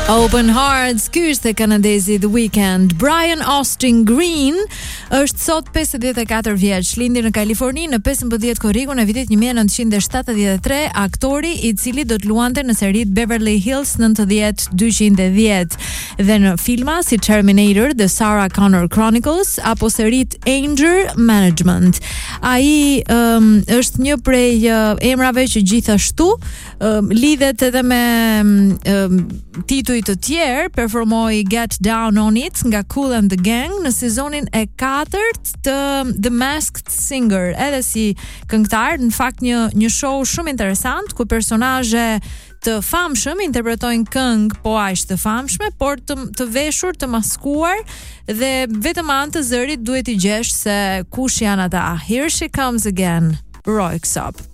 Open Hearts, ky është kanadezi The Weeknd. Brian Austin Green është sot 54 vjeç, lindi në Kaliforni në 15 korrikun e vitit 1973, aktori I cili do të luante në seritë Beverly Hills 90-210 dhe në filma si Terminator, The Sarah Connor Chronicles apo seritë Anger Management. Ai është një prej emrave që gjithashtu lidhet edhe me tituj të tjerë, performoi Get Down on It nga Kool and the Gang në sezonin e 4 të The Masked Singer, edhe si këngëtar, në fakt një show shumë interesant ku personazhe të famshëm interpretojnë këngë po aq të famshme, por të veshur, të maskuar, dhe vetëm anë të zërit duhet I gjesh se kush janë ata. Here She Comes Again, Roy Xop.